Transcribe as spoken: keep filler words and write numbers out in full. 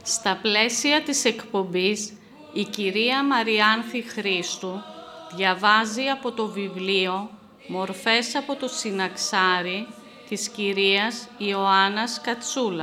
Στα πλαίσια της εκπομπής, η κυρία Μαριάνθη Χρήστου διαβάζει από το βιβλίο «Μορφές από το Συναξάρι» της κυρίας Ιωάννας Κατσούλα.